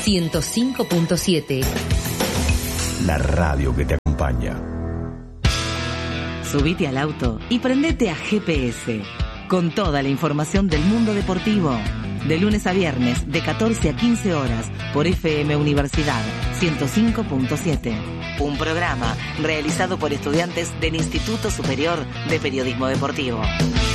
105.7. La radio que te acompaña. Subite al auto y prendete a GPS, con toda la información del mundo deportivo. De lunes a viernes, de 14 a 15 horas, por FM Universidad 105.7. Un programa realizado por estudiantes del Instituto Superior de Periodismo Deportivo.